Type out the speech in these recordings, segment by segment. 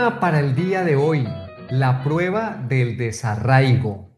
Tema para el día de hoy, la prueba del desarraigo.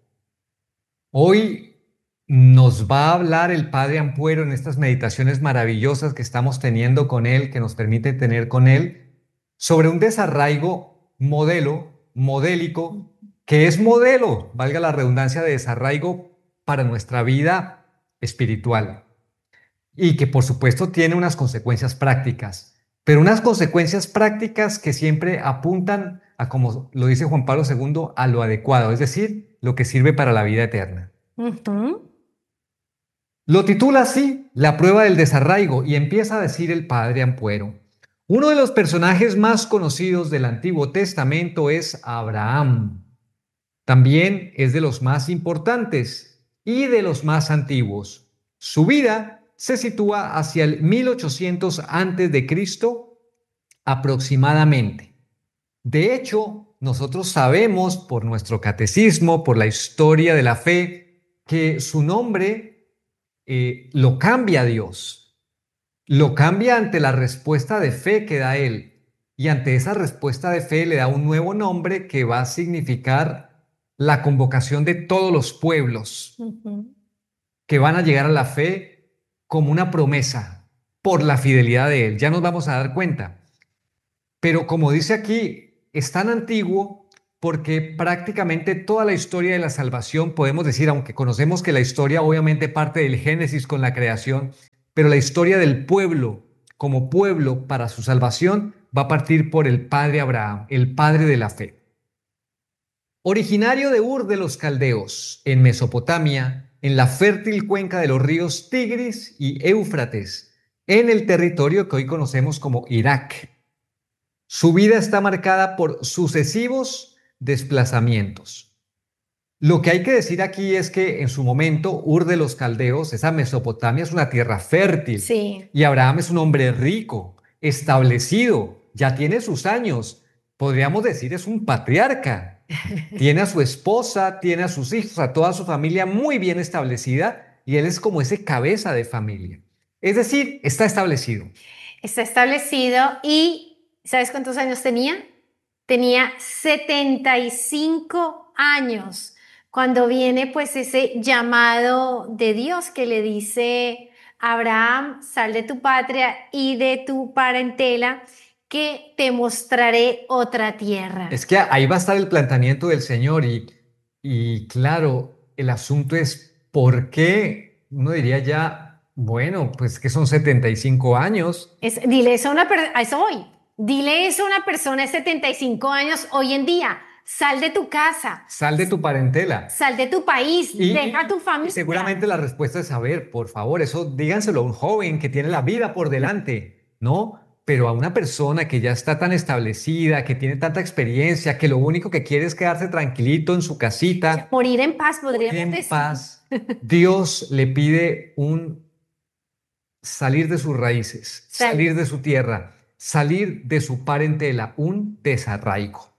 Hoy nos va a hablar el Padre Ampuero en estas meditaciones maravillosas que estamos teniendo con él, que nos permite tener con él, sobre un desarraigo modélico, que es modelo, valga la redundancia, de desarraigo para nuestra vida espiritual y que por supuesto tiene unas consecuencias prácticas, pero unas consecuencias prácticas que siempre apuntan a, como lo dice Juan Pablo II, a lo adecuado, es decir, lo que sirve para la vida eterna. Ujú. Lo titula así, La prueba del desarraigo, y empieza a decir el padre Ampuero. Uno de los personajes más conocidos del Antiguo Testamento es Abraham. También es de los más importantes y de los más antiguos. Su vida se sitúa hacia el 1800 antes de Cristo aproximadamente. De hecho, nosotros sabemos por nuestro catecismo, por la historia de la fe, que su nombre lo cambia Dios, lo cambia ante la respuesta de fe que da Él. Y ante esa respuesta de fe le da un nuevo nombre que va a significar la convocación de todos los pueblos Ujú. que van a llegar a la fe como una promesa por la fidelidad de Él. Ya nos vamos a dar cuenta. Pero como dice aquí, es tan antiguo porque prácticamente toda la historia de la salvación, podemos decir, aunque conocemos que la historia obviamente parte del Génesis con la creación, pero la historia del pueblo como pueblo para su salvación va a partir por el padre Abraham, el padre de la fe. Originario de Ur de los Caldeos, en Mesopotamia, en la fértil cuenca de los ríos Tigris y Éufrates, en el territorio que hoy conocemos como Irak. Su vida está marcada por sucesivos desplazamientos. Lo que hay que decir aquí es que en su momento Ur de los Caldeos, esa Mesopotamia, es una tierra fértil Sí, y Abraham es un hombre rico, establecido, ya tiene sus años, podríamos decir es un patriarca. Tiene a su esposa, tiene a sus hijos, a toda su familia muy bien establecida y él es como ese cabeza de familia. Es decir, está establecido. está establecido y ¿sabes cuántos años tenía? Tenía 75 años cuando viene pues ese llamado de Dios que le dice Abraham, sal de tu patria y de tu parentela, que te mostraré otra tierra. Es que ahí va a estar el planteamiento del Señor y claro, el asunto es por qué, uno diría ya, bueno, pues que son 75 años, Dile eso a a eso hoy. Dile eso a una persona de 75 años hoy en día. Sal de tu casa, sal de tu parentela. sal de tu país, Y, deja tu y familia. seguramente la respuesta es, a ver, por favor, eso díganselo a un joven que tiene la vida por delante, ¿no? Pero a una persona que ya está tan establecida, que tiene tanta experiencia, que lo único que quiere es quedarse tranquilito en su casita, Morir en paz, morir podríamos en decir. paz, Dios le pide un salir de sus raíces, Sal. salir de su tierra, salir de su parentela, un desarraigo.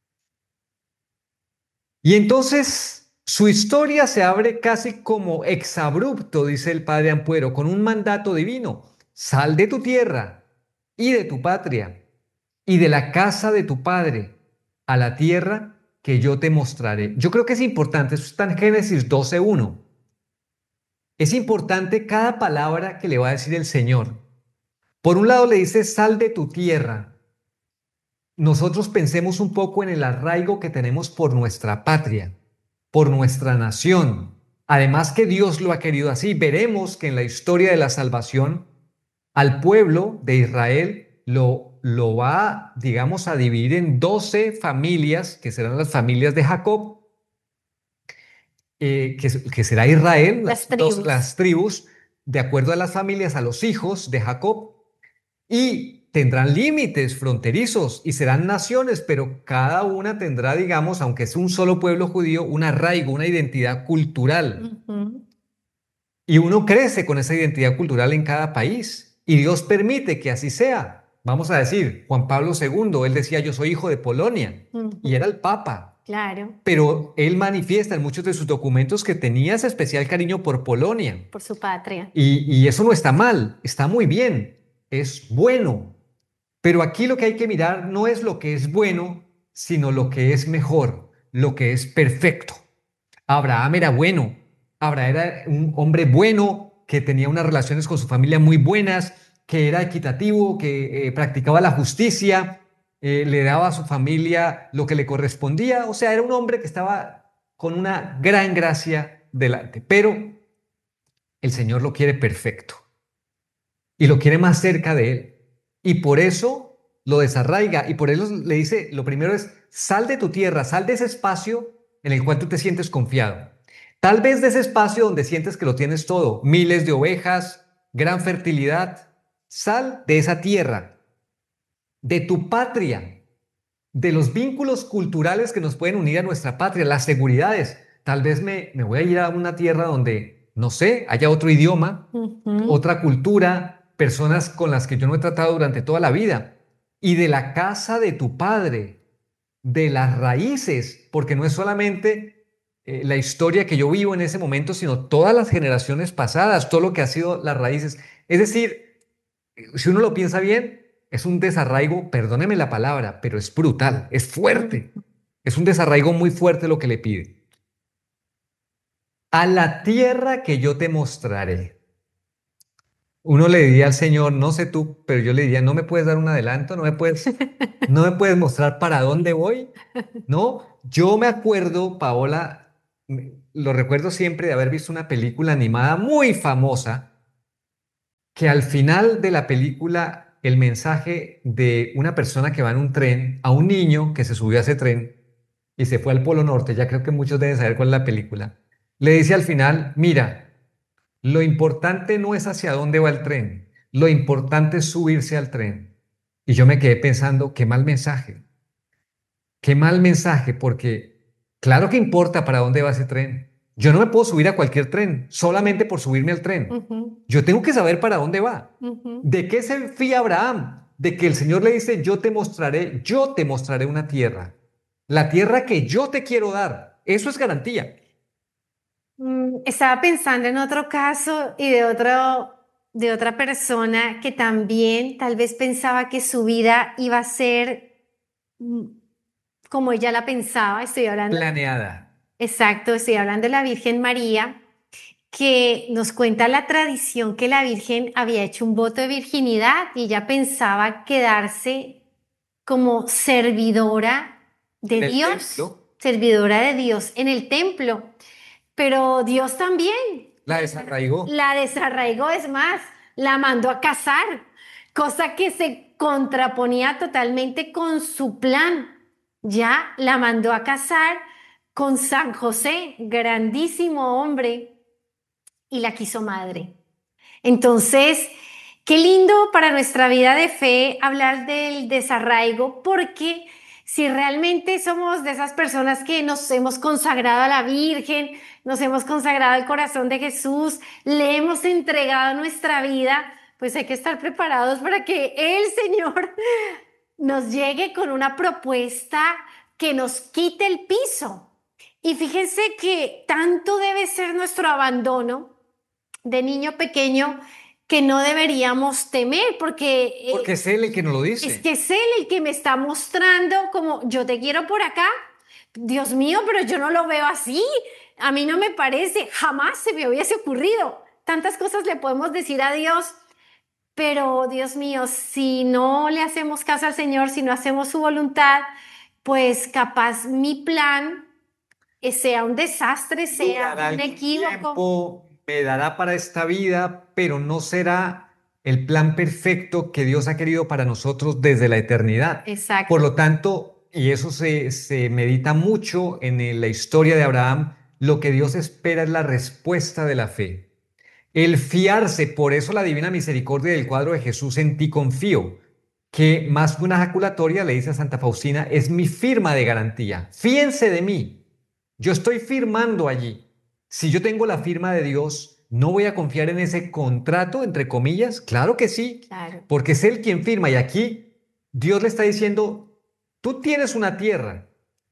Y entonces su historia se abre casi como exabrupto, dice el padre Ampuero, con un mandato divino. Sal de tu tierra y de tu patria y de la casa de tu padre a la tierra que yo te mostraré. Yo creo que es importante, eso está en Génesis 12:1. Es importante cada palabra que le va a decir el Señor. Por un lado le dice, sal de tu tierra. Nosotros pensemos un poco en el arraigo que tenemos por nuestra patria, por nuestra nación. Además que Dios lo ha querido así. Veremos que en la historia de la salvación, al pueblo de Israel lo va, digamos, a dividir en 12 familias, que serán las familias de Jacob, que será Israel, Las tribus. las tribus, de acuerdo a las familias, a los hijos de Jacob. Y tendrán límites fronterizos y serán naciones, pero cada una tendrá, digamos, aunque es un solo pueblo judío, un arraigo, una identidad cultural. Ujú. Y uno crece con esa identidad cultural en cada país. Y Dios permite que así sea. Vamos a decir, Juan Pablo II, él decía, yo soy hijo de Polonia, y Ujú. era el Papa. Claro, Pero él manifiesta en muchos de sus documentos que tenía ese especial cariño por Polonia. por su patria. Y eso no está mal, está muy bien, es bueno. Pero aquí lo que hay que mirar no es lo que es bueno, sino lo que es mejor, lo que es perfecto. Abraham era bueno, Abraham era un hombre bueno que tenía unas relaciones con su familia muy buenas, que era equitativo, que practicaba la justicia, le daba a su familia lo que le correspondía, o sea, era un hombre que estaba con una gran gracia delante, pero el Señor lo quiere perfecto y lo quiere más cerca de él. Y por eso lo desarraiga y por eso le dice, lo primero es, sal de tu tierra, sal de ese espacio en el cual tú te sientes confiado. Tal vez de ese espacio donde sientes que lo tienes todo, miles de ovejas, gran fertilidad, sal de esa tierra, de tu patria, de los vínculos culturales que nos pueden unir a nuestra patria, las seguridades. Tal vez me voy a ir a una tierra donde, no sé, haya otro idioma, Ujú. otra cultura, personas con las que yo no he tratado durante toda la vida. Y de la casa de tu padre, de las raíces, porque no es solamente la historia que yo vivo en ese momento, sino todas las generaciones pasadas, todo lo que ha sido las raíces. Es decir, si uno lo piensa bien, es un desarraigo, perdóneme la palabra, pero es brutal, es fuerte. Es un desarraigo muy fuerte lo que le pide. A la tierra que yo te mostraré. Uno le diría al Señor, no sé tú, pero yo le diría, no me puedes dar un adelanto, no me puedes mostrar para dónde voy. No, yo me acuerdo, Paola, lo recuerdo siempre de haber visto una película animada muy famosa, que al final de la película el mensaje de una persona que va en un tren a un niño que se subió a ese tren y se fue al Polo Norte, ya creo que muchos deben saber cuál es la película, le dice al final, mira, lo importante no es hacia dónde va el tren, lo importante es subirse al tren. Y yo me quedé pensando, qué mal mensaje, porque claro que importa para dónde va ese tren. Yo no me puedo subir a cualquier tren solamente por subirme al tren. Ujú, Yo tengo que saber para dónde va. ujú. ¿De qué se fía Abraham? De que el Señor le dice, yo te mostraré una tierra. La tierra que yo te quiero dar. Eso es garantía. Estaba pensando en otro caso y de otra persona que también tal vez pensaba que su vida iba a ser mm, como ella la pensaba. Estoy hablando, Planeada. exacto, estoy hablando de la Virgen María, que nos cuenta la tradición que la Virgen había hecho un voto de virginidad y ella pensaba quedarse como servidora de En el Dios, templo servidora de Dios en el templo. Pero Dios también la desarraigó. la desarraigó, es más, la mandó a casar, cosa que se contraponía totalmente con su plan. Ya la mandó a casar con San José, grandísimo hombre, y la quiso madre. Entonces, qué lindo para nuestra vida de fe hablar del desarraigo, porque si realmente somos de esas personas que nos hemos consagrado a la Virgen, nos hemos consagrado al corazón de Jesús, le hemos entregado nuestra vida, pues hay que estar preparados para que el Señor nos llegue con una propuesta que nos quite el piso. Y fíjense que tanto debe ser nuestro abandono de niño pequeño que no deberíamos temer porque Porque es Él el que nos lo es dice. que es Él el que me está mostrando como yo te quiero por acá. Dios mío, pero yo no lo veo así. A mí no me parece, jamás se me hubiese ocurrido. Tantas cosas le podemos decir a Dios, pero Dios mío, si no le hacemos caso al Señor, si no hacemos su voluntad, pues capaz mi plan sea un desastre, sea Durará un el equívoco. tiempo, me dará para esta vida, pero no será el plan perfecto que Dios ha querido para nosotros desde la eternidad. Por Exacto. lo tanto, y eso se medita mucho en la historia de Abraham, lo que Dios espera es la respuesta de la fe. El fiarse, por eso la divina misericordia del cuadro de Jesús en ti confío, que más que una ejaculatoria le dice a Santa Faustina, es mi firma de garantía. Fíense de mí. Yo estoy firmando allí. Si yo tengo la firma de Dios, ¿no voy a confiar en ese contrato, entre comillas? Claro que sí, Claro. porque es Él quien firma. Y aquí Dios le está diciendo, tú tienes una tierra,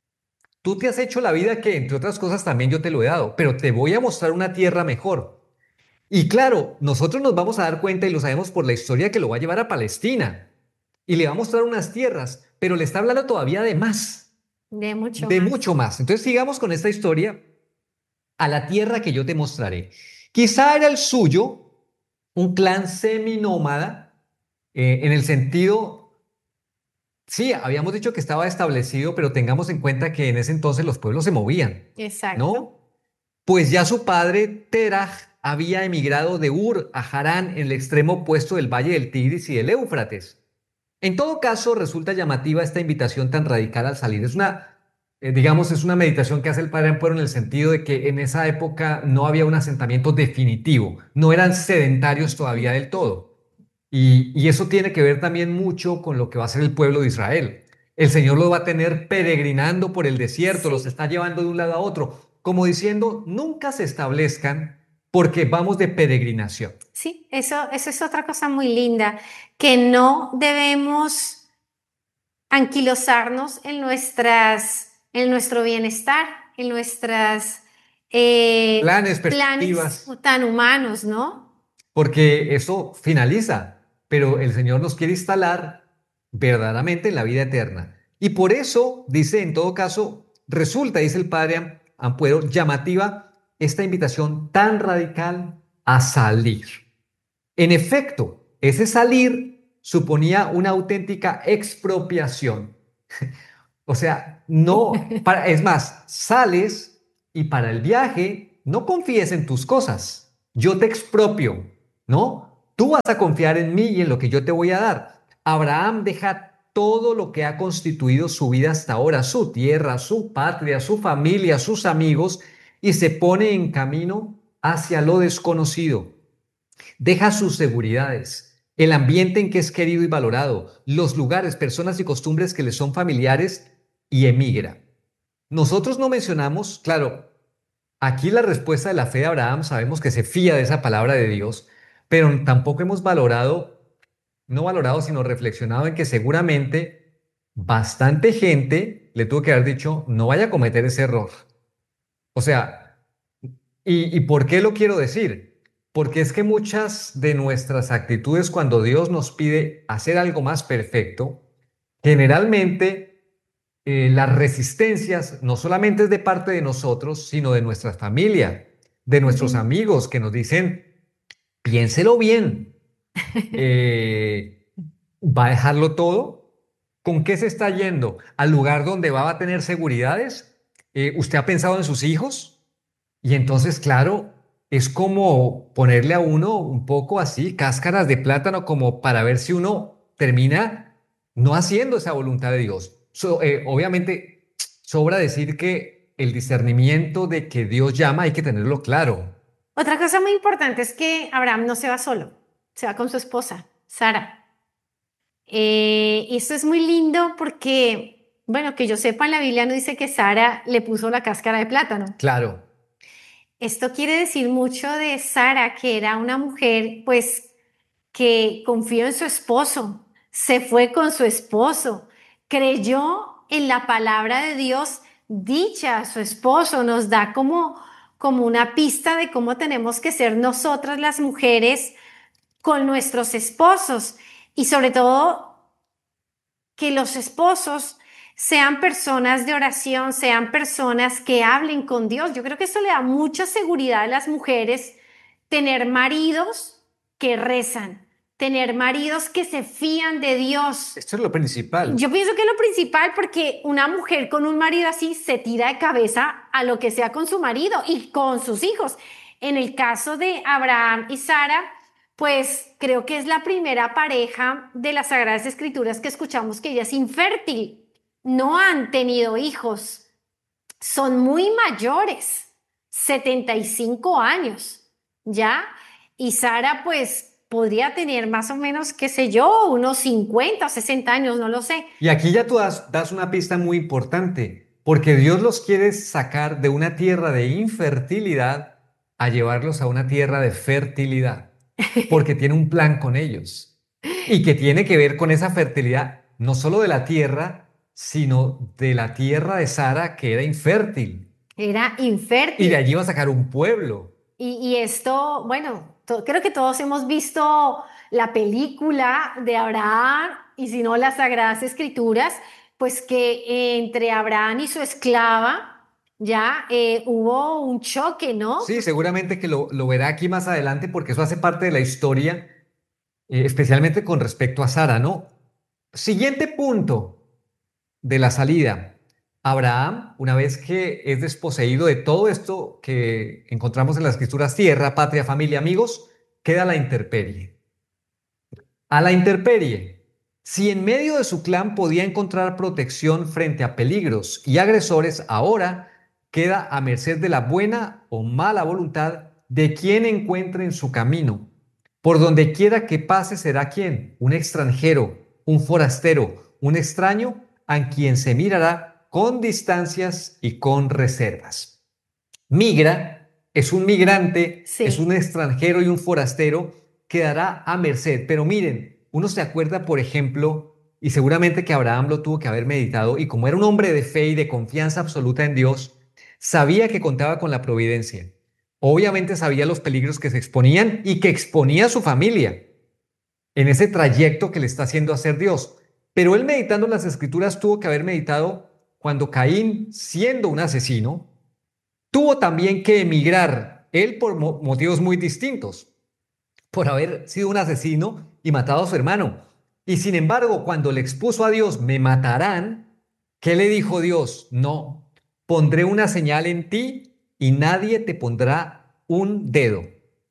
tú te has hecho la vida que, entre otras cosas, también yo te lo he dado, pero te voy a mostrar una tierra mejor. Y claro, nosotros nos vamos a dar cuenta, y lo sabemos por la historia, que lo va a llevar a Palestina y le va a mostrar unas tierras, pero le está hablando todavía de más. De mucho de más. mucho más. Entonces sigamos con esta historia, a la tierra que yo te mostraré. Quizá era el suyo un clan seminómada, en el sentido, sí, habíamos dicho que estaba establecido, pero tengamos en cuenta que en ese entonces los pueblos se movían, Exacto. ¿no? Pues ya su padre Terah había emigrado de Ur a Harán en el extremo opuesto del valle del Tigris y del Éufrates. En todo caso, resulta llamativa esta invitación tan radical al salir. Es una, digamos, es una meditación que hace el padre Ampuero en el sentido de que en esa época no había un asentamiento definitivo, no eran sedentarios todavía del todo. Y eso tiene que ver también mucho con lo que va a ser el pueblo de Israel. El Señor los va a tener peregrinando por el desierto, los Sí. está llevando de un lado a otro, como diciendo, nunca se establezcan porque vamos de peregrinación. Sí, eso es otra cosa muy linda, que no debemos anquilosarnos en nuestro bienestar, en nuestras Planes, planes perspectivas, tan humanos, ¿no? porque eso finaliza, pero el Señor nos quiere instalar verdaderamente en la vida eterna. Y por eso, dice, en todo caso, resulta, dice el padre Ampuero, llamativa esta invitación tan radical a salir. En efecto, ese salir suponía una auténtica expropiación. O sea, no, es más, sales y para el viaje no confíes en tus cosas. Yo te expropio, ¿no? Tú vas a confiar en mí y en lo que yo te voy a dar. Abraham deja todo lo que ha constituido su vida hasta ahora, su tierra, su patria, su familia, sus amigos, y se pone en camino hacia lo desconocido. Deja sus seguridades, el ambiente en que es querido y valorado, los lugares, personas y costumbres que le son familiares y emigra. Nosotros no mencionamos, claro, aquí la respuesta de la fe de Abraham, sabemos que se fía de esa palabra de Dios, pero tampoco hemos valorado, no valorado, sino reflexionado en que seguramente bastante gente le tuvo que haber dicho, no vaya a cometer ese error. O sea, ¿y por qué lo quiero decir? Porque es que muchas de nuestras actitudes cuando Dios nos pide hacer algo más perfecto, generalmente las resistencias no solamente es de parte de nosotros, sino de nuestra familia, de nuestros Ujú. amigos que nos dicen, piénselo bien, ¿va a dejarlo todo? ¿Con qué se está yendo? ¿Al lugar donde va a tener seguridades? ¿Usted ha pensado en sus hijos? Y entonces, claro, es como ponerle a uno un poco así, cáscaras de plátano, como para ver si uno termina no haciendo esa voluntad de Dios. Obviamente, sobra decir que el discernimiento de que Dios llama hay que tenerlo claro. Otra cosa muy importante es que Abraham no se va solo, se va con su esposa, Sara. Y esto es muy lindo porque, bueno, que yo sepa, en la Biblia no dice que Sara le puso la cáscara de plátano. Claro, Esto quiere decir mucho de Sara, que era una mujer, pues, que confió en su esposo, se fue con su esposo, creyó en la palabra de Dios dicha a su esposo, nos da como una pista de cómo tenemos que ser nosotras las mujeres con nuestros esposos y sobre todo que los esposos sean personas de oración, sean personas que hablen con Dios. Yo creo que esto le da mucha seguridad a las mujeres, tener maridos que rezan, tener maridos que se fían de Dios. esto es lo principal. Yo pienso que es lo principal porque una mujer con un marido así se tira de cabeza a lo que sea con su marido y con sus hijos. En el caso de Abraham y Sara, pues creo que es la primera pareja de las Sagradas Escrituras que escuchamos que ella es infértil. No han tenido hijos. Son muy mayores, 75 años, ¿ya? Y Sara, pues, podría tener más o menos, qué sé yo, unos 50 o 60 años, no lo sé. Y aquí ya tú das una pista muy importante, porque Dios los quiere sacar de una tierra de infertilidad a llevarlos a una tierra de fertilidad, porque tiene un plan con ellos y que tiene que ver con esa fertilidad, no solo de la tierra, sino de la tierra de Sara que era infértil. Era Y de infértil. allí va a sacar un pueblo. Y esto, bueno, creo que todos hemos visto la película de Abraham y si no las Sagradas Escrituras, pues que entre Abraham y su esclava ya hubo un choque, ¿no? Sí, seguramente que lo verá aquí más adelante porque eso hace parte de la historia, especialmente con respecto a Sara, ¿no? Siguiente punto de la salida. Abraham, una vez que es desposeído de todo esto que encontramos en las escrituras, tierra, patria, familia, amigos, queda a la intemperie. A la intemperie. Si en medio de su clan podía encontrar protección frente a peligros y agresores, ahora queda a merced de la buena o mala voluntad de quien encuentre en su camino. Por donde quiera que pase será quien, un extranjero, un forastero, un extraño, a quien se mirará con distancias y con reservas. Migra, es un migrante, es un Sí. extranjero y un forastero, quedará a merced. Pero miren, uno se acuerda, por ejemplo, y seguramente que Abraham lo tuvo que haber meditado, y como era un hombre de fe y de confianza absoluta en Dios, sabía que contaba con la providencia. Obviamente sabía los peligros que se exponían y que exponía a su familia en ese trayecto que le está haciendo hacer Dios. Pero él meditando en las escrituras tuvo que haber meditado cuando Caín, siendo un asesino, tuvo también que emigrar, él por motivos muy distintos, por haber sido un asesino y matado a su hermano. Y sin embargo, cuando le expuso a Dios, me matarán, ¿qué le dijo Dios? No, pondré una señal en ti y nadie te pondrá un dedo.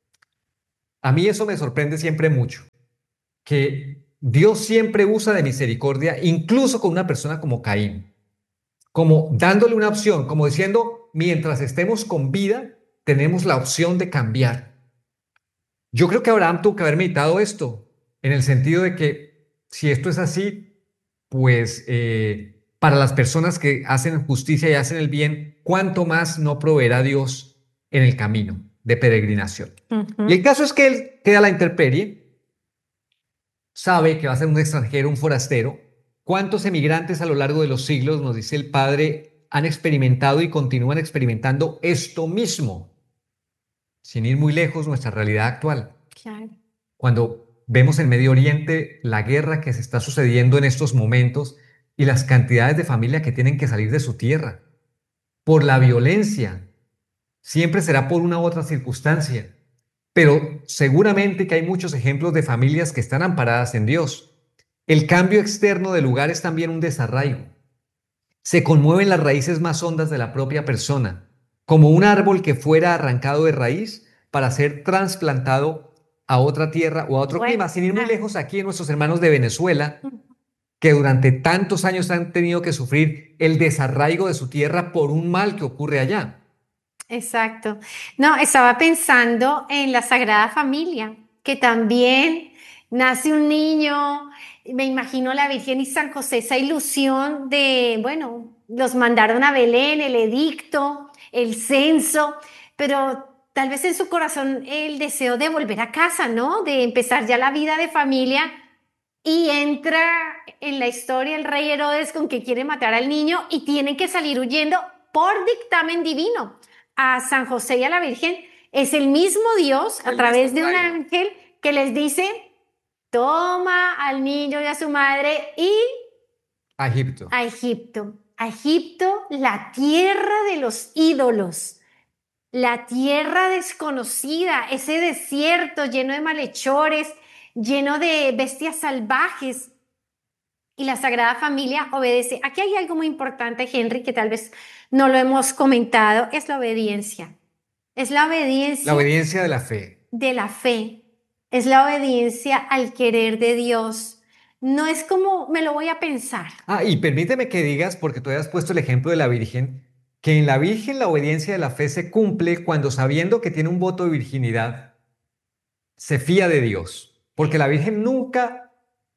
A mí eso me sorprende siempre mucho, que Dios siempre usa de misericordia, incluso con una persona como Caín, como dándole una opción, como diciendo, mientras estemos con vida, tenemos la opción de cambiar. Yo creo que Abraham tuvo que haber meditado esto, en el sentido de que si esto es así, pues para las personas que hacen justicia y hacen el bien, ¿cuánto más no proveerá Dios en el camino de peregrinación? Y el Ujú. caso es que él queda a la intemperie, sabe que va a ser un extranjero, un forastero. ¿Cuántos emigrantes a lo largo de los siglos, nos dice el Padre, han experimentado y continúan experimentando esto mismo, sin ir muy lejos, nuestra realidad actual? Claro. Cuando vemos en Medio Oriente la guerra que se está sucediendo en estos momentos y las cantidades de familia que tienen que salir de su tierra por la violencia, siempre será por una u otra circunstancia, pero seguramente que hay muchos ejemplos de familias que están amparadas en Dios. El cambio externo de lugar es también un desarraigo. Se conmueven las raíces más hondas de la propia persona, como un árbol que fuera arrancado de raíz para ser trasplantado a otra tierra o a otro Bueno, clima. Sin ir muy ah, lejos, aquí en nuestros hermanos de Venezuela, que durante tantos años han tenido que sufrir el desarraigo de su tierra por un mal que ocurre allá. exacto. No, estaba pensando en la Sagrada Familia, que también nace un niño, me imagino la Virgen y San José, esa ilusión de, bueno, los mandaron a Belén, el edicto, el censo, pero tal vez en su corazón el deseo de volver a casa, ¿no? De empezar ya la vida de familia y entra en la historia el rey Herodes con que quiere matar al niño y tienen que salir huyendo por dictamen divino. A San José y a la Virgen es el mismo Dios a El mismo través de un traigo ángel que les dice, toma al niño y a su madre y a Egipto. a Egipto. A Egipto, la tierra de los ídolos, la tierra desconocida, ese desierto lleno de malhechores, lleno de bestias salvajes. Y la Sagrada Familia obedece. Aquí hay algo muy importante, Henry, que tal vez no lo hemos comentado, es la obediencia. Es la La obediencia obediencia de la fe. de la fe. Es la obediencia al querer de Dios. No es como me lo voy a pensar. Ah, y permíteme que digas, porque tú has puesto el ejemplo de la Virgen, que en la Virgen la obediencia de la fe se cumple cuando sabiendo que tiene un voto de virginidad, se fía de Dios. Porque la Virgen nunca,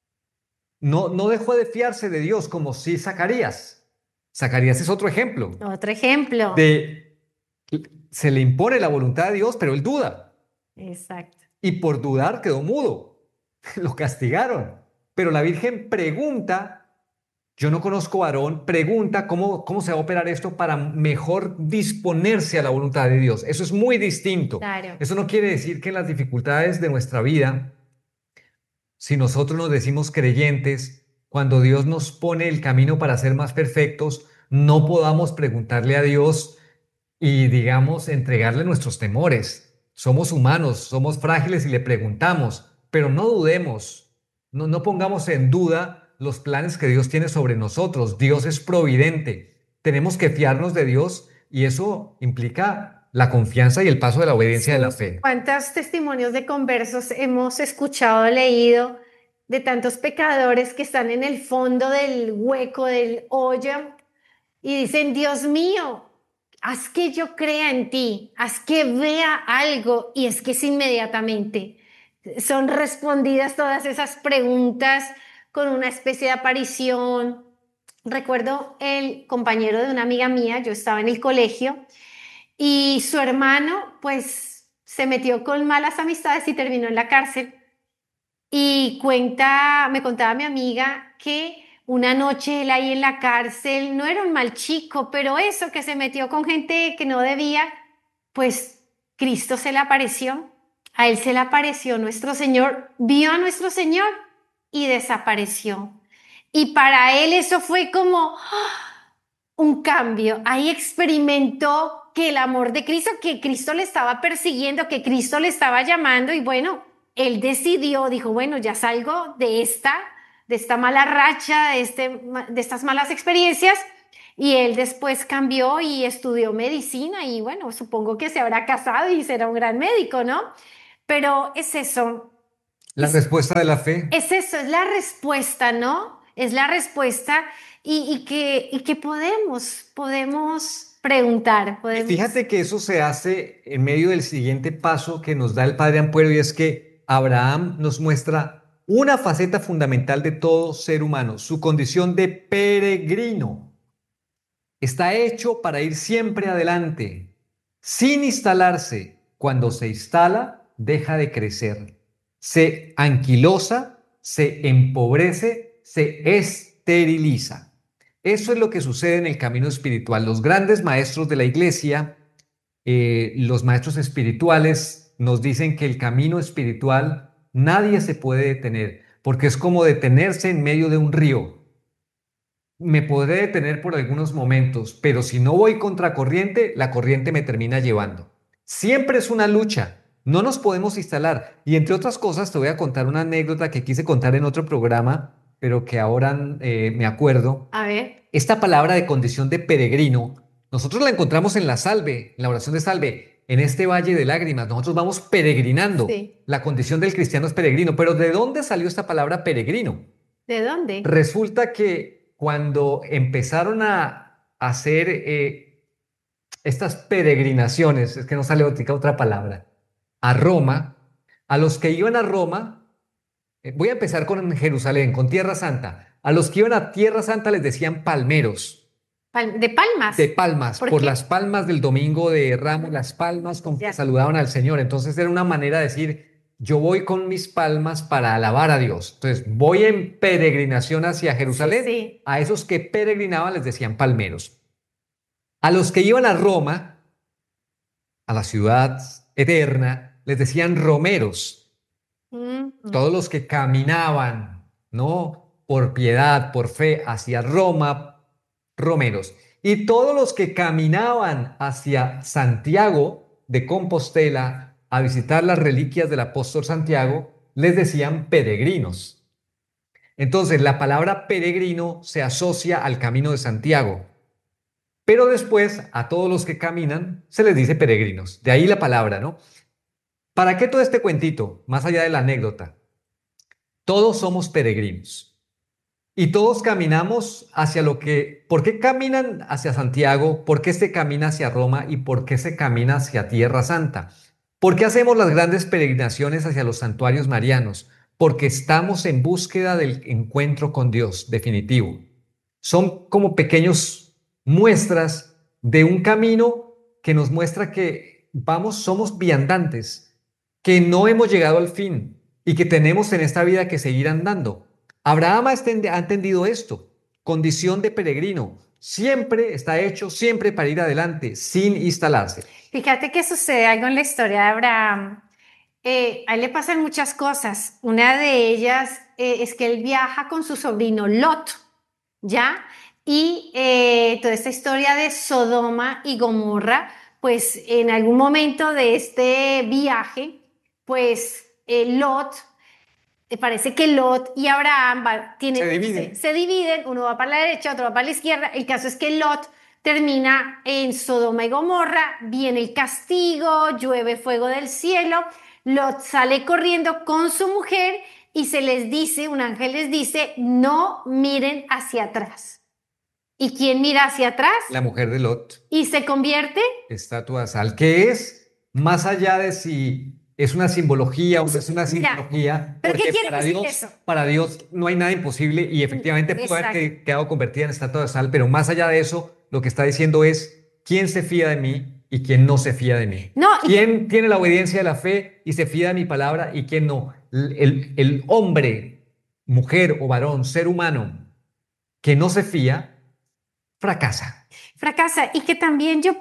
no dejó de fiarse de Dios como si Zacarías. Zacarías es otro ejemplo Otro ejemplo. de se le impone la voluntad de Dios, pero él duda. Exacto. Y por dudar quedó mudo. Lo castigaron. Pero la Virgen pregunta. Yo no conozco varón, pregunta cómo se va a operar esto para mejor disponerse a la voluntad de Dios. Eso es muy distinto. Claro. Eso no quiere decir que en las dificultades de nuestra vida, si nosotros nos decimos creyentes cuando Dios nos pone el camino para ser más perfectos, no podamos preguntarle a Dios y, digamos, entregarle nuestros temores. Somos humanos, somos frágiles y le preguntamos, pero no dudemos, no pongamos en duda los planes que Dios tiene sobre nosotros. Dios es providente. Tenemos que fiarnos de Dios y eso implica la confianza y el paso de la obediencia de la Sí, fe. ¿cuántos testimonios de conversos hemos escuchado, leído de tantos pecadores que están en el fondo del hueco, del hoyo, y dicen, Dios mío, haz que yo crea en ti, haz que vea algo, y es que es inmediatamente. Son respondidas todas esas preguntas con una especie de aparición. Recuerdo el compañero de una amiga mía, yo estaba en el colegio, y su hermano, pues, se metió con malas amistades y terminó en la cárcel. Y me contaba mi amiga que una noche él ahí en la cárcel no era un mal chico, pero eso que se metió con gente que no debía, pues Cristo se le apareció, a él se le apareció nuestro Señor, vio a nuestro Señor y desapareció. Y para él eso fue como un cambio. Ahí experimentó que el amor de Cristo, que Cristo le estaba persiguiendo, que Cristo le estaba llamando y bueno, él decidió, dijo, bueno, ya salgo de esta mala racha, de estas malas experiencias. Y él después cambió y estudió medicina y bueno, supongo que se habrá casado y será un gran médico, ¿no? Pero es eso, La respuesta de la fe. es eso, es la respuesta, ¿no? Es la respuesta y que podemos preguntar, Y podemos... fíjate que eso se hace en medio del siguiente paso que nos da el Padre Ampuero y es que Abraham nos muestra una faceta fundamental de todo ser humano, su condición de peregrino. Está hecho para ir siempre adelante, sin instalarse. Cuando se instala, deja de crecer. Se anquilosa, se empobrece, se esteriliza. Eso es lo que sucede en el camino espiritual. Los grandes maestros de la iglesia, los maestros espirituales, nos dicen que el camino espiritual nadie se puede detener, porque es como detenerse en medio de un río. Me podré detener por algunos momentos, pero si no voy contracorriente, la corriente me termina llevando. Siempre es una lucha, no nos podemos instalar. Y entre otras cosas, te voy a contar una anécdota que quise contar en otro programa, pero que ahora me acuerdo. A ver, Esta palabra de condición de peregrino, nosotros la encontramos en la salve, en la oración de salve, en este valle de lágrimas. Nosotros vamos peregrinando. sí. La condición del cristiano es peregrino. Pero ¿de dónde salió esta palabra peregrino? ¿De dónde? Resulta que cuando empezaron a hacer estas peregrinaciones, es que no sale otra palabra, a Roma, a los que iban a Roma, voy a empezar con Jerusalén, con Tierra Santa, a los que iban a Tierra Santa les decían palmeros, De de palmas. palmas, ¿Por por qué? las palmas del domingo de Ramos, las palmas con que Ya. saludaban al Señor. Entonces era una manera de decir, yo voy con mis palmas para alabar a Dios. Entonces voy en peregrinación hacia Sí, Jerusalén. sí. A esos que peregrinaban les decían palmeros. A los que iban a Roma, a la ciudad eterna, les decían romeros. Mm. Todos los que caminaban, ¿no? Por piedad, por fe, hacia Roma, romeros. Y todos los que caminaban hacia Santiago de Compostela a visitar las reliquias del apóstol Santiago, les decían peregrinos. Entonces, la palabra peregrino se asocia al camino de Santiago, pero después a todos los que caminan se les dice peregrinos. De ahí la palabra, ¿no? ¿Para qué todo este cuentito? Más allá de la anécdota. Todos somos peregrinos y todos caminamos hacia lo que... ¿Por qué caminan hacia Santiago? ¿Por qué se camina hacia Roma? ¿Y por qué se camina hacia Tierra Santa? ¿Por qué hacemos las grandes peregrinaciones hacia los santuarios marianos? Porque estamos en búsqueda del encuentro con Dios definitivo. Son como pequeños muestras de un camino que nos muestra que vamos, somos viandantes, que no hemos llegado al fin y que tenemos en esta vida que seguir andando. Abraham ha entendido esto, condición de peregrino, siempre está hecho, siempre para ir adelante, sin instalarse. Fíjate que sucede algo en la historia de Abraham. A él le pasan muchas cosas. Una de ellas es que él viaja con su sobrino Lot, ¿ya? Y toda esta historia de Sodoma y Gomorra, pues en algún momento de este viaje, pues Lot, parece que Lot y Abraham se dividen, uno va para la derecha, otro va para la izquierda. El caso es que Lot termina en Sodoma y Gomorra, viene el castigo, llueve fuego del cielo, Lot sale corriendo con su mujer y se les dice, un ángel les dice, no miren hacia atrás. ¿Y quién mira hacia atrás? La mujer de Lot. Y se convierte estatua de sal, que es más allá de si es una simbología o no es una simbología, ¿pero porque qué quiere decir eso? para Dios no hay nada imposible y efectivamente puede haber quedado convertida en estatua de sal, pero más allá de eso, lo que está diciendo es quién se fía de mí y quién no se fía de mí. No, ¿Quién tiene la obediencia de la fe y se fía de mi palabra y quién no? El hombre, mujer o varón, ser humano que no se fía, fracasa. Fracasa. Y que también yo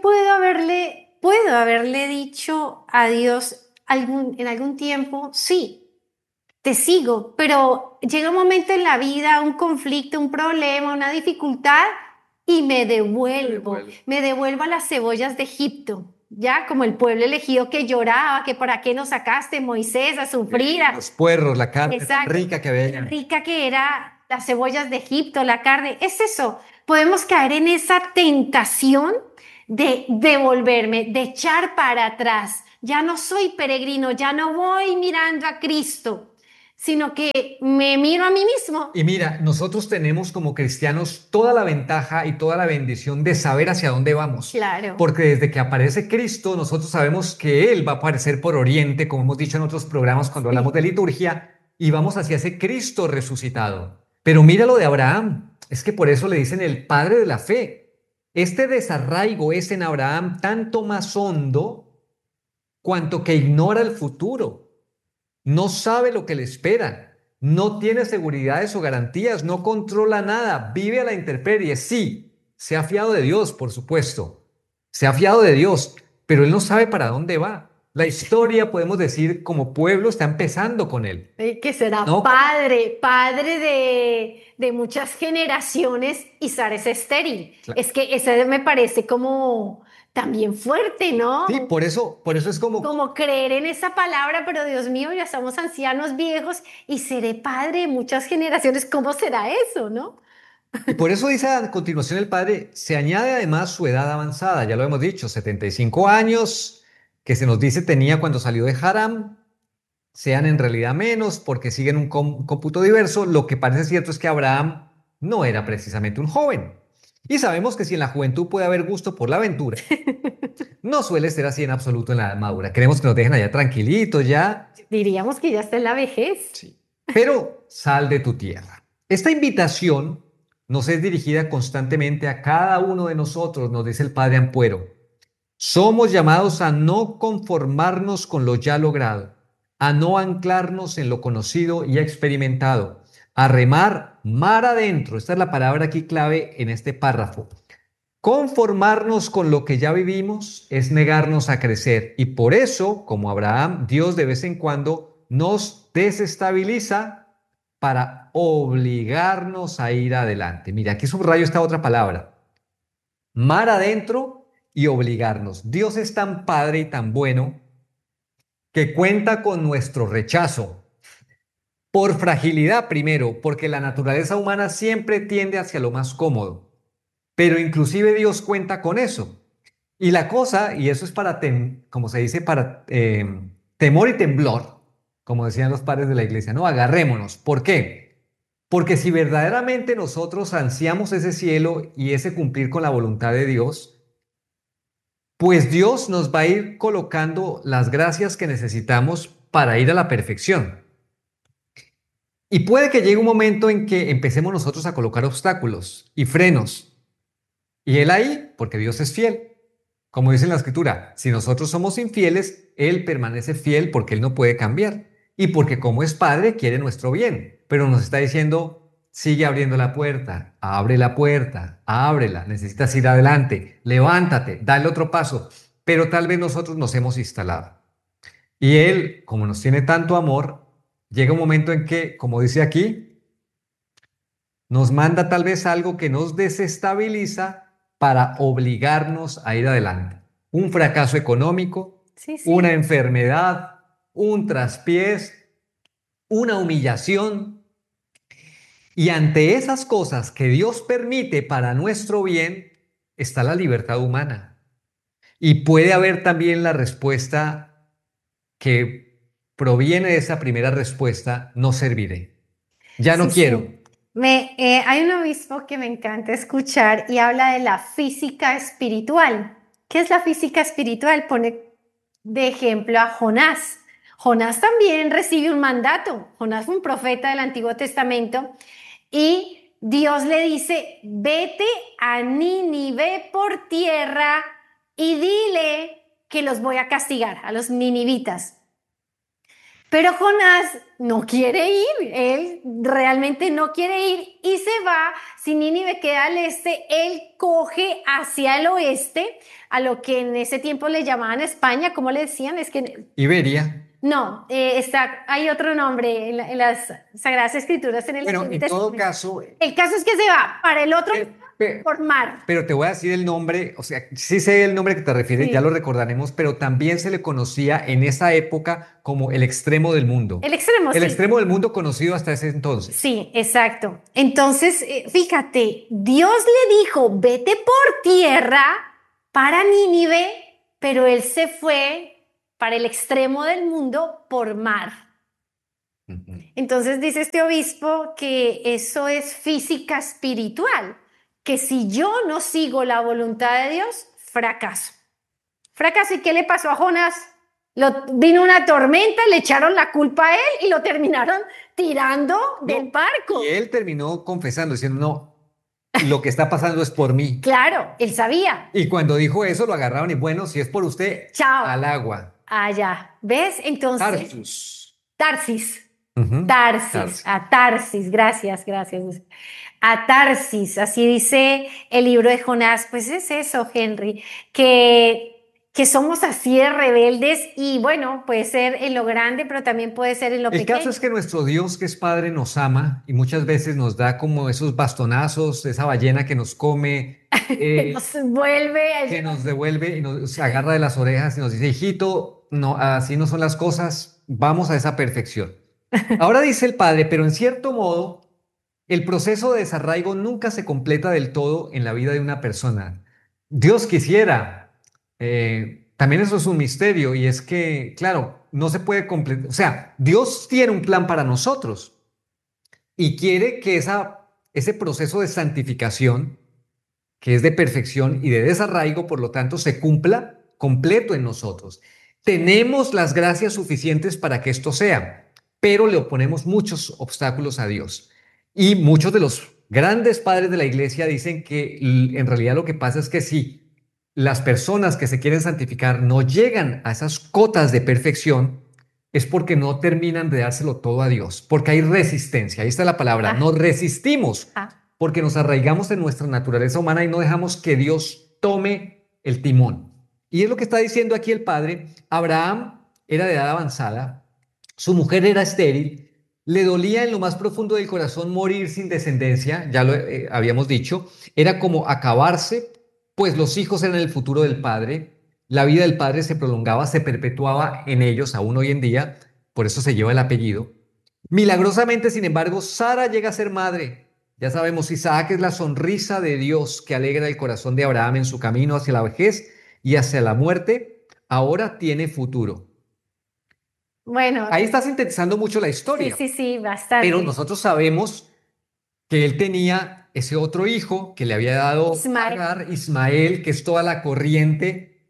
puedo haberle dicho a Dios en algún tiempo, sí, te sigo, pero llega un momento en la vida, un conflicto, un problema, una dificultad, y me devuelvo a las cebollas de Egipto. Ya, como el pueblo elegido que lloraba, que para qué nos sacaste, Moisés, a sufrir. Los puerros, la carne Exacto, rica que había. rica que era las cebollas de Egipto, la carne. Es eso. Podemos caer en esa tentación de devolverme, de echar para atrás. Ya no soy peregrino, ya no voy mirando a Cristo, sino que me miro a mí mismo. Y mira, nosotros tenemos como cristianos toda la ventaja y toda la bendición de saber hacia dónde vamos. Claro. Porque desde que aparece Cristo, nosotros sabemos que Él va a aparecer por Oriente, como hemos dicho en otros programas cuando hablamos de liturgia, y vamos hacia ese Cristo resucitado. Pero mira lo de Abraham, es que por eso le dicen el padre de la fe. Este desarraigo es en Abraham tanto más hondo cuanto que ignora el futuro. No sabe lo que le espera, no tiene seguridades o garantías, no controla nada, vive a la intemperie. Sí, se ha fiado de Dios, por supuesto, se ha fiado de Dios, pero él no sabe para dónde va. La historia, podemos decir, como pueblo está empezando con él. Que será ¿no? padre de muchas generaciones y Sara es estéril. Claro. Es que ese me parece como también fuerte, ¿no? Sí, por eso es como creer en esa palabra, pero Dios mío, ya somos ancianos viejos y seré padre de muchas generaciones. ¿Cómo será eso, no? Y por eso dice a continuación el padre, se añade además su edad avanzada, ya lo hemos dicho, 75 años, que se nos dice tenía cuando salió de Haram, sean en realidad menos porque siguen un cómputo diverso. Lo que parece cierto es que Abraham no era precisamente un joven. Y sabemos que si en la juventud puede haber gusto por la aventura, no suele ser así en absoluto en la edad madura. Queremos que nos dejen allá tranquilitos ya. Diríamos que ya está en la vejez. Sí. Pero sal de tu tierra. Esta invitación nos es dirigida constantemente a cada uno de nosotros, nos dice el padre Ampuero. Somos llamados a no conformarnos con lo ya logrado, a no anclarnos en lo conocido y experimentado, a remar mar adentro. Esta es la palabra aquí clave en este párrafo. Conformarnos con lo que ya vivimos es negarnos a crecer y por eso, como Abraham, Dios de vez en cuando nos desestabiliza para obligarnos a ir adelante. Mira, aquí subrayo esta otra palabra. Mar adentro y obligarnos. Dios es tan padre y tan bueno que cuenta con nuestro rechazo. Por fragilidad primero, porque la naturaleza humana siempre tiende hacia lo más cómodo. Pero inclusive Dios cuenta con eso. Y la cosa, y eso es para, como se dice, para temor y temblor, como decían los padres de la iglesia, ¿no? Agarrémonos. ¿Por qué? Porque si verdaderamente nosotros ansiamos ese cielo y ese cumplir con la voluntad de Dios, pues Dios nos va a ir colocando las gracias que necesitamos para ir a la perfección. Y puede que llegue un momento en que empecemos nosotros a colocar obstáculos y frenos. Y Él ahí, porque Dios es fiel. Como dice en la Escritura, si nosotros somos infieles, Él permanece fiel porque Él no puede cambiar. Y porque como es Padre, quiere nuestro bien. Pero nos está diciendo, sigue abriendo la puerta, ábrela, necesitas ir adelante, levántate, dale otro paso. Pero tal vez nosotros nos hemos instalado. Y Él, como nos tiene tanto amor, llega un momento en que, como dice aquí, nos manda tal vez algo que nos desestabiliza para obligarnos a ir adelante. Un fracaso económico, Sí, una sí. enfermedad, un traspiés, una humillación. Y ante esas cosas que Dios permite para nuestro bien, está la libertad humana. Y puede haber también la respuesta que proviene de esa primera respuesta: no serviré. Ya no Sí, quiero. sí. Hay un obispo que me encanta escuchar y habla de la física espiritual. ¿Qué es la física espiritual? Pone de ejemplo a Jonás. Jonás también recibe un mandato. Jonás fue un profeta del Antiguo Testamento y Dios le dice, vete a Nínive por tierra y dile que los voy a castigar, a los ninivitas. Pero Jonás no quiere ir, él realmente no quiere ir y se va. Si Nínive queda al este, él coge hacia el oeste, a lo que en ese tiempo le llamaban España. ¿Cómo le decían? Es que Iberia. no, hay otro nombre en las Sagradas Escrituras en el Bueno, Antiguo en todo Testamento. caso, El caso es que se va para el otro pe- por mar. pero te voy a decir el nombre, o sea, sí sé el nombre que te refieres, ya lo Sí, recordaremos, pero también se le conocía en esa época como el extremo del mundo. el extremo, El sí. extremo del mundo conocido hasta ese entonces. Sí, exacto. Entonces, fíjate, Dios le dijo, vete por tierra para Nínive, pero él se fue para el extremo del mundo por mar. Ujú. Entonces dice este obispo que eso es física espiritual, que si yo no sigo la voluntad de Dios, fracaso. Fracaso. ¿Y qué le pasó a Jonás? Vino una tormenta, le echaron la culpa a él y lo terminaron tirando del No, y barco. él terminó confesando, diciendo, no, lo que está pasando es por mí. Claro, él sabía. Y cuando dijo eso, lo agarraron y bueno, si es por usted, Chao. al agua. Allá. ¿Ves? Entonces, Tarsus. Tarsis. Ujú. Tarsis. Tarsus. A Tarsis. Gracias, gracias. A Tarsis. Así dice el libro de Jonás. Pues es eso, Henry, que somos así de rebeldes y bueno, puede ser en lo grande, pero también puede ser en lo El caso pequeño. es que nuestro Dios, que es Padre, nos ama y muchas veces nos da como esos bastonazos, esa ballena que nos come, Que nos vuelve a que llevar. nos devuelve y nos agarra de las orejas y nos dice, hijito, no, así no son las cosas, vamos a esa perfección. Ahora dice el Padre, pero en cierto modo, el proceso de desarraigo nunca se completa del todo en la vida de una persona. Dios quisiera, también eso es un misterio y es que, claro, no se puede completar, o sea, Dios tiene un plan para nosotros y quiere que ese proceso de santificación, que es de perfección y de desarraigo, por lo tanto, se cumpla completo en nosotros. Tenemos las gracias suficientes para que esto sea, pero le oponemos muchos obstáculos a Dios. Y muchos de los grandes padres de la iglesia dicen que en realidad lo que pasa es que si las personas que se quieren santificar no llegan a esas cotas de perfección, es porque no terminan de dárselo todo a Dios, porque hay resistencia. Ahí está la palabra, Ah, nos resistimos ah. porque nos arraigamos en nuestra naturaleza humana y no dejamos que Dios tome el timón. Y es lo que está diciendo aquí el padre. Abraham era de edad avanzada, su mujer era estéril, le dolía en lo más profundo del corazón morir sin descendencia, ya lo habíamos dicho, era como acabarse, pues los hijos eran el futuro del padre, la vida del padre se prolongaba, se perpetuaba en ellos aún hoy en día, por eso se lleva el apellido. Milagrosamente, sin embargo, Sara llega a ser madre. Ya sabemos, Isaac es la sonrisa de Dios que alegra el corazón de Abraham en su camino hacia la vejez y hacia la muerte. Ahora tiene futuro. Bueno, Ahí está sintetizando mucho la sí, historia, sí, sí, pero bastante. nosotros sabemos que él tenía ese otro hijo que le había dado Ismael, Agar, Ismael, que es toda la corriente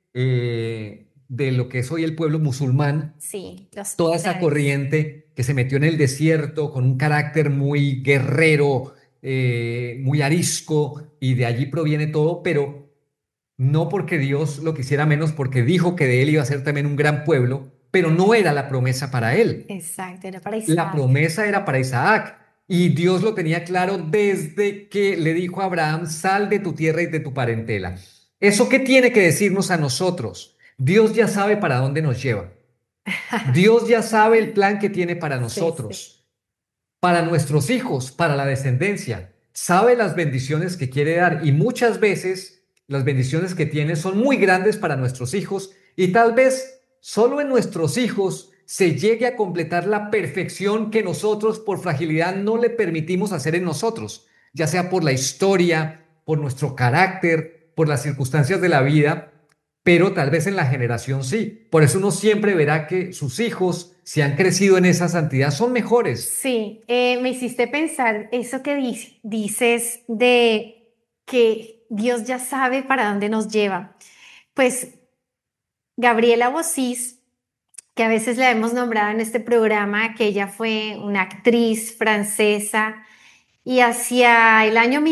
de lo que es hoy el pueblo musulmán, sí, los toda esa árabes. corriente que se metió en el desierto con un carácter muy guerrero, muy arisco, y de allí proviene todo, pero no porque Dios lo quisiera menos, porque dijo que de él iba a ser también un gran pueblo, pero no era la promesa para él. Exacto, era para La Isaac. promesa era para Isaac. Y Dios lo tenía claro desde que le dijo a Abraham, sal de tu tierra y de tu parentela. ¿Eso qué tiene que decirnos a nosotros? Dios ya sabe para dónde nos lleva. Dios ya sabe el plan que tiene para Sí, sí. nosotros, para nuestros hijos, para la descendencia. Sabe las bendiciones que quiere dar y muchas veces las bendiciones que tiene son muy grandes para nuestros hijos y tal vez solo en nuestros hijos se llegue a completar la perfección que nosotros por fragilidad no le permitimos hacer en nosotros, ya sea por la historia, por nuestro carácter, por las circunstancias de la vida, pero tal vez en la generación sí. Por eso uno siempre verá que sus hijos, si han crecido en esa santidad, son mejores. Sí, me hiciste pensar eso que dices de que Dios ya sabe para dónde nos lleva. Pues Gabriela Bossis, que a veces la hemos nombrado en este programa, que ella fue una actriz francesa y hacia el año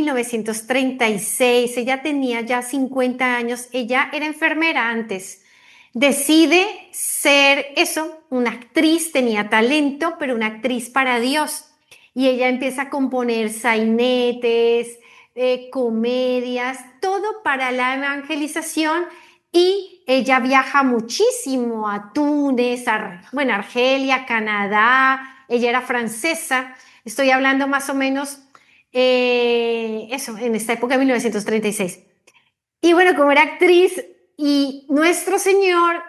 1936, ella tenía ya 50 años, ella era enfermera antes, decide ser eso, una actriz, tenía talento, pero una actriz para Dios. Y ella empieza a componer sainetes, comedias, todo para la evangelización y ella viaja muchísimo a Túnez, bueno, Argelia, Canadá, ella era francesa, estoy hablando más o menos eso, en esta época de 1936. Y bueno, como era actriz y nuestro Señor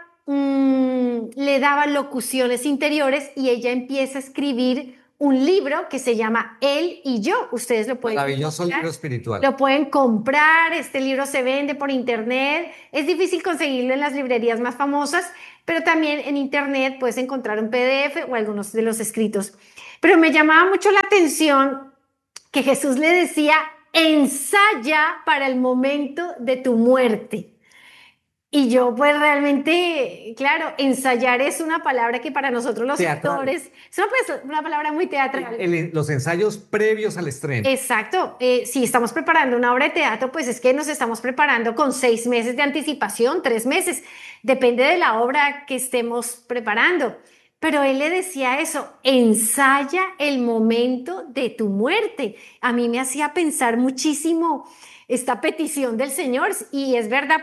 le daba locuciones interiores y ella empieza a escribir un libro que se llama Él y yo. Ustedes lo pueden Maravilloso encontrar, libro espiritual. lo pueden comprar. Este libro se vende por internet. Es difícil conseguirlo en las librerías más famosas, pero también en internet puedes encontrar un PDF o algunos de los escritos. Pero me llamaba mucho la atención que Jesús le decía, ensaya para el momento de tu muerte. Y yo pues realmente, claro, ensayar es una palabra que para nosotros los Teatral. actores es una palabra muy teatral. Los ensayos previos al estreno. Exacto, si estamos preparando una obra de teatro, pues es que nos estamos preparando con 6 meses de anticipación, 3 meses, depende de la obra que estemos preparando. Pero él le decía eso, ensaya el momento de tu muerte. A mí me hacía pensar muchísimo esta petición del Señor y es verdad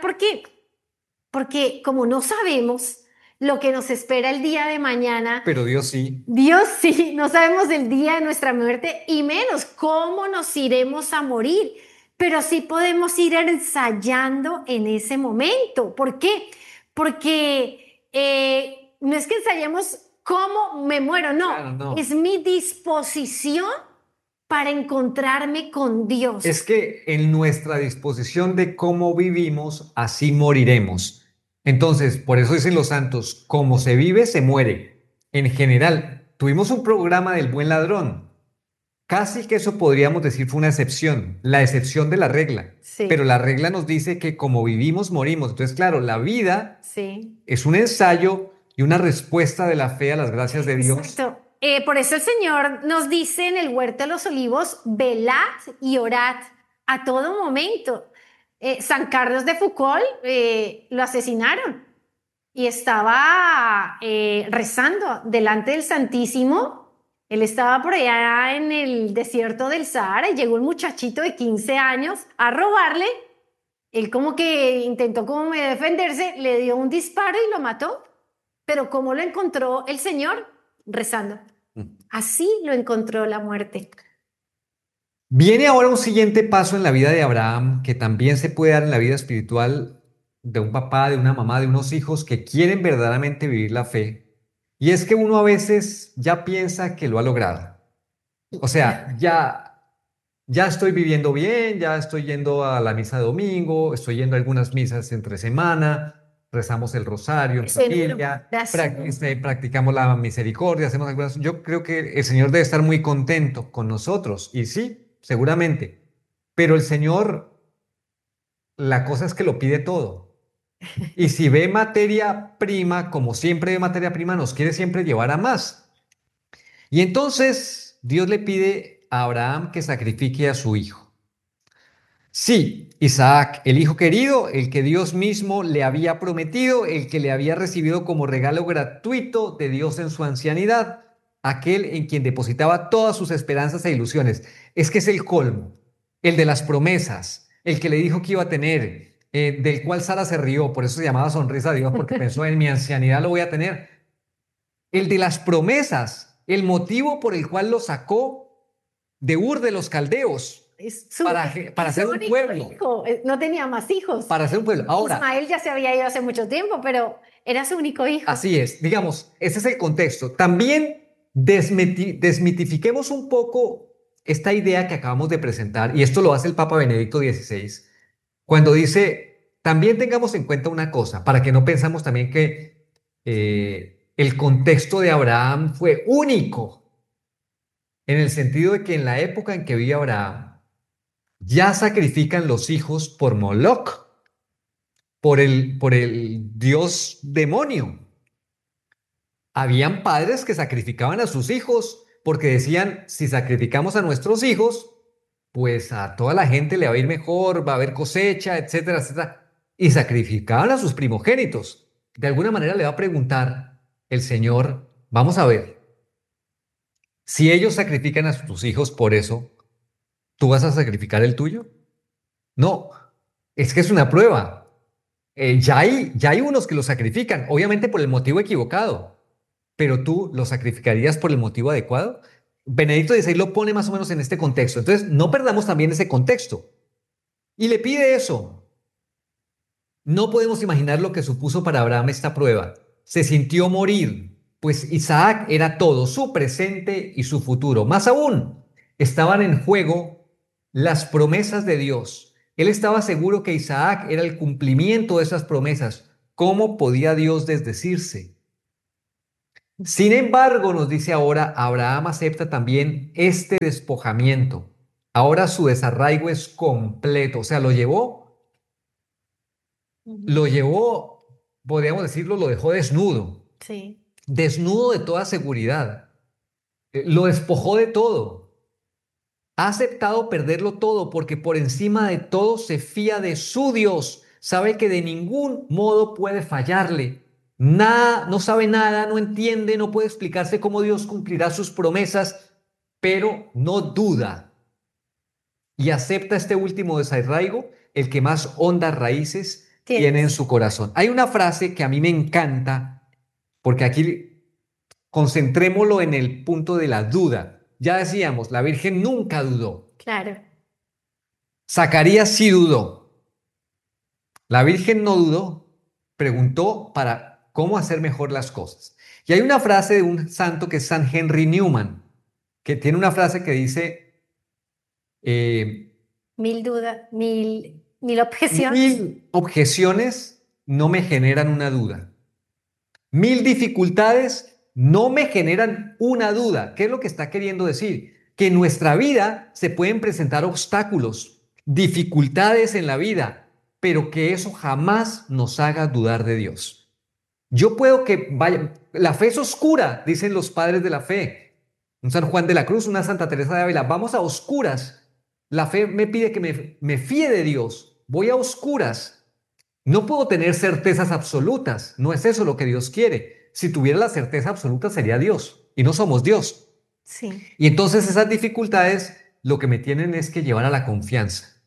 porque como no sabemos lo que nos espera el día de mañana, Pero Dios sí. Dios sí, no sabemos el día de nuestra muerte y menos cómo nos iremos a morir, pero sí podemos ir ensayando en ese momento. ¿Por qué? Porque no es que ensayemos cómo me muero, no, Claro, no. es mi disposición para encontrarme con Dios. Es que en nuestra disposición de cómo vivimos, así moriremos. Entonces, por eso dicen los santos, como se vive, se muere. En general, tuvimos un programa del buen ladrón. Casi que eso podríamos decir fue una excepción, la excepción de la regla. Sí. Pero la regla nos dice que como vivimos, morimos. Entonces, claro, la vida Sí. es un ensayo y una respuesta de la fe a las gracias de Dios. Exacto. Por eso el Señor nos dice en el Huerto de los Olivos, velad y orad a todo momento. San Carlos de Foucault lo asesinaron y estaba rezando delante del Santísimo. Él estaba por allá en el desierto del Sahara y llegó un muchachito de 15 años a robarle. Él como que intentó como defenderse, le dio un disparo y lo mató. Pero ¿cómo lo encontró el Señor? Rezando. Así lo encontró la muerte. Viene ahora un siguiente paso en la vida de Abraham, que también se puede dar en la vida espiritual de un papá, de una mamá, de unos hijos que quieren verdaderamente vivir la fe. Y es que uno a veces ya piensa que lo ha logrado. O sea, ya estoy viviendo bien, ya estoy yendo a la misa de domingo, estoy yendo a algunas misas entre semana, rezamos el rosario en familia, practicamos la misericordia, hacemos algunas... Yo creo que el Señor debe estar muy contento con nosotros, y sí, seguramente, pero el Señor, la cosa es que lo pide todo. Y si ve materia prima, como siempre ve materia prima, nos quiere siempre llevar a más. Y entonces Dios le pide a Abraham que sacrifique a su hijo. Sí, Isaac, el hijo querido, el que Dios mismo le había prometido, el que le había recibido como regalo gratuito de Dios en su ancianidad, aquel en quien depositaba todas sus esperanzas e ilusiones. Es que es el colmo, el de las promesas, el que le dijo que iba a tener, del cual Sara se rió, por eso se llamaba sonrisa de Dios, porque pensó en mi ancianidad lo voy a tener. el de las promesas, el motivo por el cual lo sacó de Ur de los Caldeos para Es su ser un único pueblo, hijo, no tenía más hijos. para ser un pueblo. Ahora, Ismael ya se había ido hace mucho tiempo, pero era su único hijo. así es, digamos, ese es el contexto. También desmitifiquemos un poco esta idea que acabamos de presentar, y esto lo hace el Papa Benedicto XVI, cuando dice, también tengamos en cuenta una cosa, para que no pensamos también que el contexto de Abraham fue único, en el sentido de que en la época en que vivía Abraham, ya sacrifican los hijos por Moloch, por el dios demonio. Habían padres que sacrificaban a sus hijos porque decían, si sacrificamos a nuestros hijos, pues a toda la gente le va a ir mejor, va a haber cosecha, etcétera, etcétera. Y sacrificaban a sus primogénitos. De alguna manera le va a preguntar el Señor, vamos a ver, si ellos sacrifican a sus hijos por eso, ¿tú vas a sacrificar el tuyo? No, es que es una prueba. Ya hay unos que lo sacrifican, obviamente por el motivo equivocado, pero tú lo sacrificarías por el motivo adecuado. Benedicto XVI lo pone más o menos en este contexto. Entonces, no perdamos también ese contexto. Y le pide eso. No podemos imaginar lo que supuso para Abraham esta prueba. Se sintió morir, pues Isaac era todo, su presente y su futuro. Más aún, estaban en juego las promesas de Dios. Él estaba seguro que Isaac era el cumplimiento de esas promesas. ¿Cómo podía Dios desdecirse? Sin embargo, nos dice ahora, Abraham acepta también este despojamiento. Ahora su desarraigo es completo, o sea, lo llevó, podríamos decirlo, lo dejó desnudo, Sí. desnudo de toda seguridad. Lo despojó de todo. Ha aceptado perderlo todo porque por encima de todo se fía de su Dios. Sabe que de ningún modo puede fallarle. Nada, no sabe nada, no entiende, no puede explicarse cómo Dios cumplirá sus promesas, pero no duda y acepta este último desarraigo, el que más hondas raíces tiene en Tienes. su corazón. Hay una frase que a mí me encanta, porque aquí concentrémoslo en el punto de la duda. Ya decíamos, la Virgen nunca dudó. Claro. Zacarías sí dudó. La Virgen no dudó, preguntó para cómo hacer mejor las cosas. Y hay una frase de un santo que es San Henry Newman, que tiene una frase que dice, eh, Mil dudas, mil objeciones. 1000 objeciones no me generan una duda. 1000 dificultades no me generan una duda. ¿Qué es lo que está queriendo decir? Que en nuestra vida se pueden presentar obstáculos, dificultades en la vida, pero que eso jamás nos haga dudar de Dios. Yo puedo que vaya, la fe es oscura, dicen los padres de la fe. Un San Juan de la Cruz, una Santa Teresa de Ávila, vamos a oscuras. La fe me pide que me fíe de Dios. Voy a oscuras. No puedo tener certezas absolutas. No es eso lo que Dios quiere. Si tuviera la certeza absoluta sería Dios y no somos Dios. Sí. Y entonces esas dificultades lo que me tienen es que llevar a la confianza,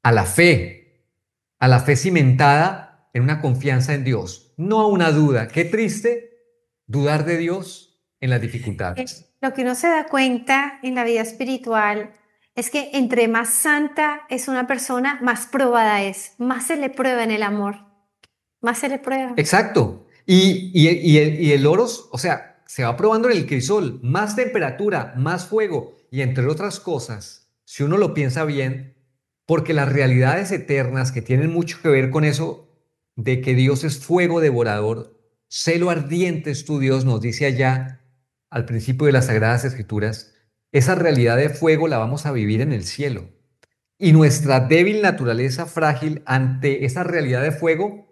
a la fe cimentada en una confianza en Dios, no a una duda. Qué triste dudar de Dios en las dificultades. Lo que uno se da cuenta en la vida espiritual es que entre más santa es una persona, más probada es, más se le prueba en el amor, más se le prueba. Exacto. Y el oro, o sea, se va probando en el crisol, más temperatura, más fuego, y entre otras cosas, si uno lo piensa bien, porque las realidades eternas que tienen mucho que ver con eso de que Dios es fuego devorador, celo ardiente es tu Dios, nos dice allá al principio de las Sagradas Escrituras, esa realidad de fuego la vamos a vivir en el cielo. Y nuestra débil naturaleza frágil ante esa realidad de fuego,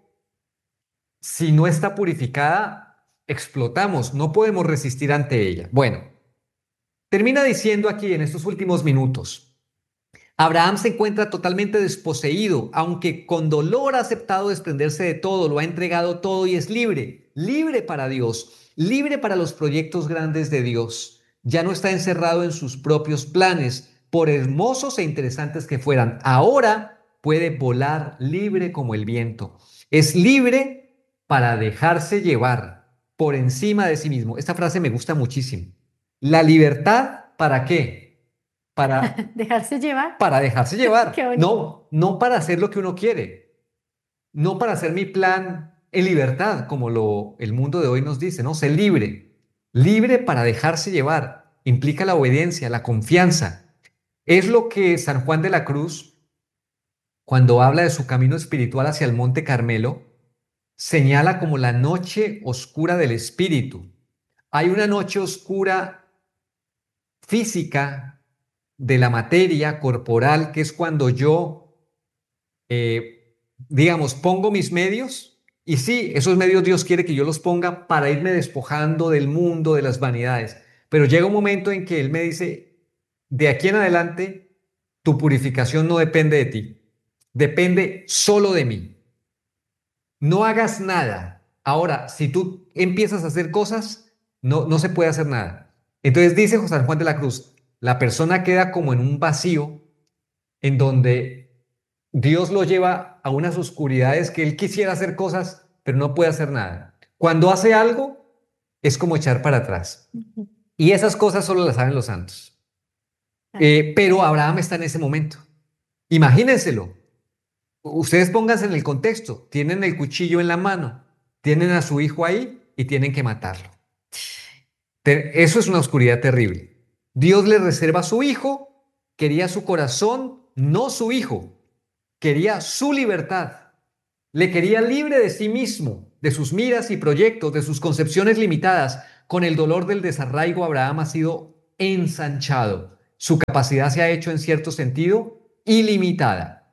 si no está purificada, explotamos, no podemos resistir ante ella. Bueno, termina diciendo aquí en estos últimos minutos, Abraham se encuentra totalmente desposeído, aunque con dolor ha aceptado desprenderse de todo, lo ha entregado todo y es libre, libre para Dios, libre para los proyectos grandes de Dios. Ya no está encerrado en sus propios planes, por hermosos e interesantes que fueran. Ahora puede volar libre como el viento. Es libre para dejarse llevar. por encima de sí mismo. Esta frase me gusta muchísimo. La libertad, ¿para qué? Para, Dejarse llevar. para dejarse Qué llevar. bonito. No, no para hacer lo que uno quiere. No para hacer mi plan en libertad, como el mundo de hoy nos dice, ¿no? Ser libre. Libre para dejarse llevar. Implica la obediencia, la confianza. Es lo que San Juan de la Cruz, cuando habla de su camino espiritual hacia el Monte Carmelo, señala como la noche oscura del espíritu. Hay una noche oscura física de la materia corporal, que es cuando yo, digamos, pongo mis medios, y sí, esos medios Dios quiere que yo los ponga para irme despojando del mundo, de las vanidades, pero llega un momento en que Él me dice, de aquí en adelante, tu purificación no depende de ti, depende solo de mí. No hagas nada. Ahora, si tú empiezas a hacer cosas, no se puede hacer nada. Entonces dice José Juan de la Cruz, la persona queda como en un vacío en donde Dios lo lleva a unas oscuridades que él quisiera hacer cosas, pero no puede hacer nada. Cuando hace algo, es como echar para atrás. Ujú. Y esas cosas solo las saben los santos. Así. Pero Abraham está en ese momento. Imagínenselo. Ustedes pónganse en el contexto. Tienen el cuchillo en la mano, tienen a su hijo ahí y tienen que matarlo. Eso es una oscuridad terrible. Dios le reserva a su hijo, quería su corazón, no su hijo, quería su libertad. Le quería libre de sí mismo, de sus miras y proyectos, de sus concepciones limitadas. Con el dolor del desarraigo, Abraham ha sido ensanchado. Su capacidad se ha hecho, en cierto sentido, ilimitada.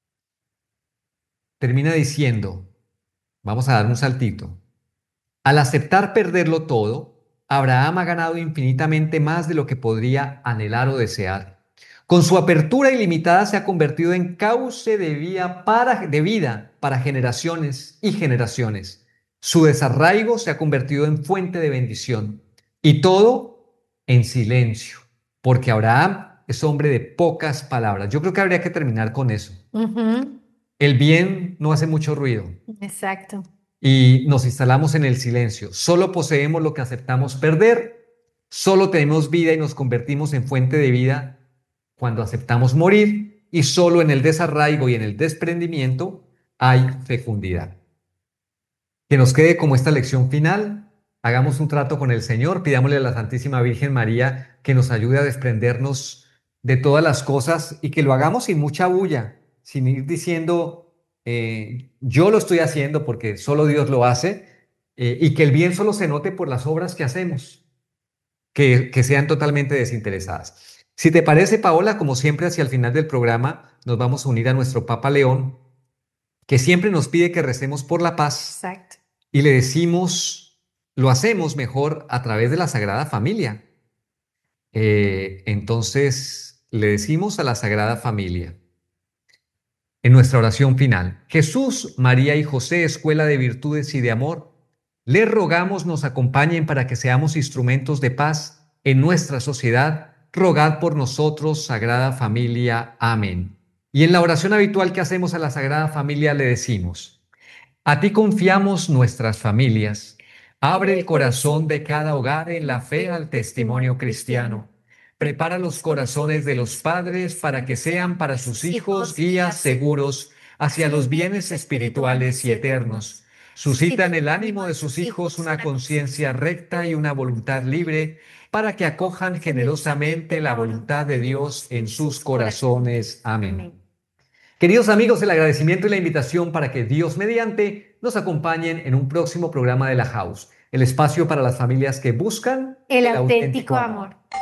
Termina diciendo, vamos a dar un saltito. Al aceptar perderlo todo, Abraham ha ganado infinitamente más de lo que podría anhelar o desear. Con su apertura ilimitada se ha convertido en cauce de vida para generaciones y generaciones. Su desarraigo se ha convertido en fuente de bendición. Y todo en silencio, porque Abraham es hombre de pocas palabras. Yo creo que habría que terminar con eso. Ujú. El bien no hace mucho ruido Exacto. y nos instalamos en el silencio. Solo poseemos lo que aceptamos perder, solo tenemos vida y nos convertimos en fuente de vida cuando aceptamos morir, y solo en el desarraigo y en el desprendimiento hay fecundidad. Que nos quede como esta lección final. Hagamos un trato con el Señor, pidámosle a la Santísima Virgen María que nos ayude a desprendernos de todas las cosas y que lo hagamos sin mucha bulla, sin ir diciendo, yo lo estoy haciendo porque solo Dios lo hace, y que el bien solo se note por las obras que hacemos, que sean totalmente desinteresadas. Si te parece, Paola, como siempre, hacia el final del programa nos vamos a unir a nuestro Papa León, que siempre nos pide que recemos por la paz Exacto. y le decimos, lo hacemos mejor a través de la Sagrada Familia. Entonces, le decimos a la Sagrada Familia, en nuestra oración final, Jesús, María y José, escuela de virtudes y de amor, les rogamos nos acompañen para que seamos instrumentos de paz en nuestra sociedad. Rogad por nosotros, Sagrada Familia. Amén. Y en la oración habitual que hacemos a la Sagrada Familia le decimos, a ti confiamos nuestras familias. Abre el corazón de cada hogar en la fe al testimonio cristiano. Prepara los corazones de los padres para que sean para sus hijos guías seguros hacia los bienes espirituales y eternos. Suscita en el ánimo de sus hijos una conciencia recta y una voluntad libre para que acojan generosamente la voluntad de Dios en sus corazones. Amén. Queridos amigos, el agradecimiento y la invitación para que Dios mediante nos acompañen en un próximo programa de La House, el espacio para las familias que buscan El el auténtico auténtico amor. amor.